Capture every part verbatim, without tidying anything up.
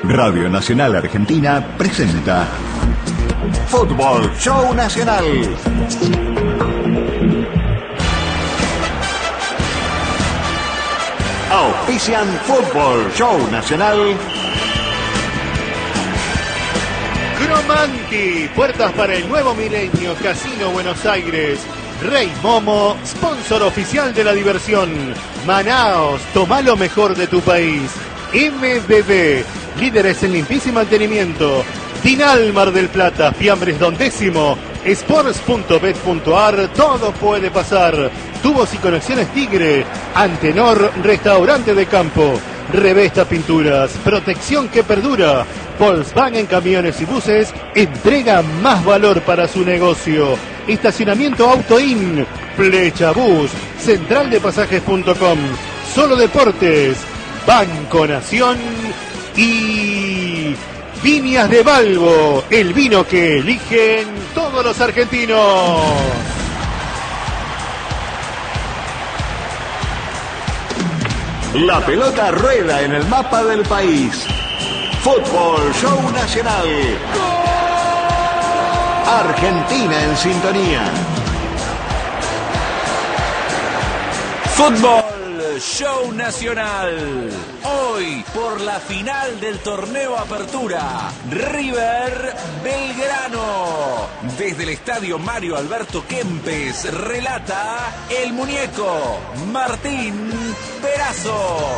Radio Nacional Argentina presenta Fútbol Show Nacional. Auspician Fútbol Show Nacional. Cromanti, puertas para el nuevo milenio, Casino Buenos Aires. Rey Momo, sponsor oficial de la diversión. Manaos, toma lo mejor de tu país. M B B, líderes en limpieza y mantenimiento. Tinal Mar del Plata, Fiambres Don Décimo. Sports punto bet punto ar, todo puede pasar. Tubos y conexiones Tigre. Antenor, restaurante de campo. Revesta Pinturas, protección que perdura. Volkswagen Camiones y Buses entrega más valor para su negocio. Estacionamiento Autoin, Flecha Bus, central de pasajes punto com, Solo Deportes, Banco Nación y Viñas de Balbo, el vino que eligen todos los argentinos. La pelota rueda en el mapa del país. Fútbol Show Nacional. Argentina en sintonía. Fútbol Show Nacional. Hoy por la final del torneo Apertura. River Belgrano. Desde el estadio Mario Alberto Kempes relata el muñeco Martín Perazo.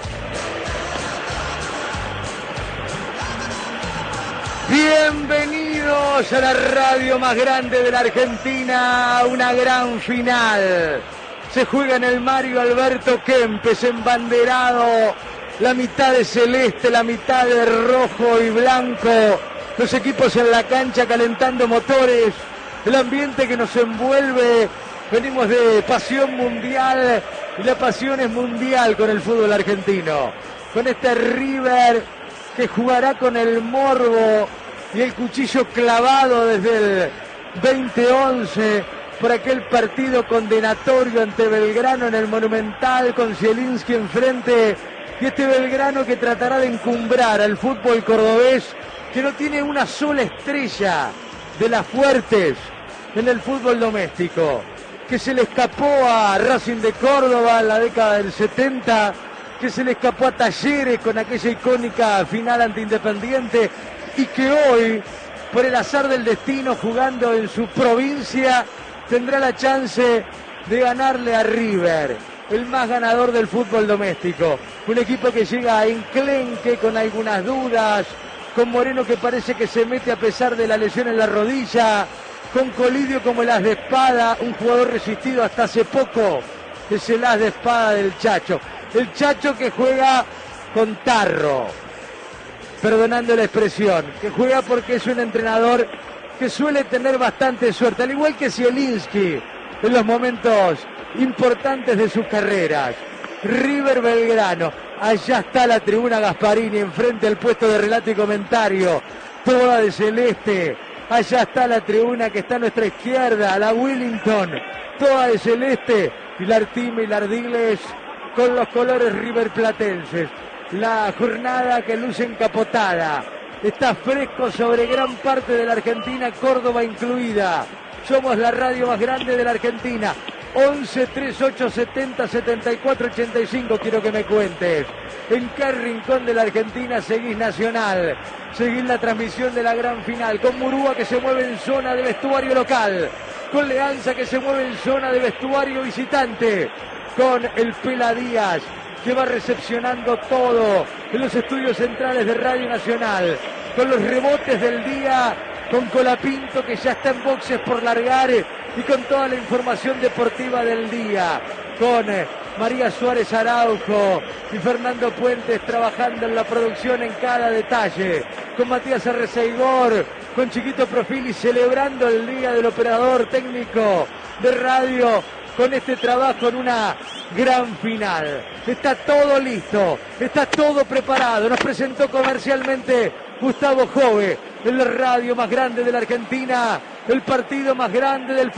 Bienvenidos a la radio más grande de la Argentina, una gran final. Se juega en el Mario Alberto Kempes, embanderado, la mitad de celeste, la mitad de rojo y blanco. Los equipos en la cancha calentando motores, el ambiente que nos envuelve. Venimos de pasión mundial y la pasión es mundial con el fútbol argentino. Con este River que jugará con el morbo y el cuchillo clavado desde el veinte once por aquel partido condenatorio ante Belgrano en el Monumental con Zielinski enfrente, y este Belgrano que tratará de encumbrar al fútbol cordobés, que no tiene una sola estrella de las fuertes en el fútbol doméstico, que se le escapó a Racing de Córdoba en la década del setenta, que se le escapó a Talleres con aquella icónica final ante Independiente, y que hoy, por el azar del destino, jugando en su provincia, tendrá la chance de ganarle a River, el más ganador del fútbol doméstico. Un equipo que llega a enclenque con algunas dudas, con Moreno que parece que se mete a pesar de la lesión en la rodilla, con Colidio como el as de espada, un jugador resistido hasta hace poco, es el as de espada del Chacho. El Chacho que juega con tarro, perdonando la expresión, que juega porque es un entrenador que suele tener bastante suerte, al igual que Zielinski en los momentos importantes de sus carreras. River Belgrano, allá está la tribuna Gasparini, enfrente al puesto de relato y comentario, toda de celeste. Allá está la tribuna que está a nuestra izquierda, la Willington, toda de celeste, y la Artime y la Ardiles con los colores riverplatenses. La jornada que luce encapotada está fresco sobre gran parte de la Argentina, Córdoba incluida. Somos la radio más grande de la Argentina. once, treinta y ocho, setenta, setenta y cuatro, ochenta y cinco, quiero que me cuentes. ¿En qué rincón de la Argentina seguís Nacional? Seguís la transmisión de la gran final, con Murúa que se mueve en zona de vestuario local, con Leanza que se mueve en zona de vestuario visitante, con el Pela Díaz que va recepcionando todo en los estudios centrales de Radio Nacional, con los rebotes del día, con Colapinto que ya está en boxes por largar y con toda la información deportiva del día, con María Suárez Araujo y Fernando Puentes trabajando en la producción en cada detalle, con Matías Arreceigor, con Chiquito Profili celebrando el día del operador técnico de radio, con este trabajo en una gran final. Está todo listo, está todo preparado. Nos presentó comercialmente Gustavo Jove, en la radio más grande de la Argentina, el partido más grande del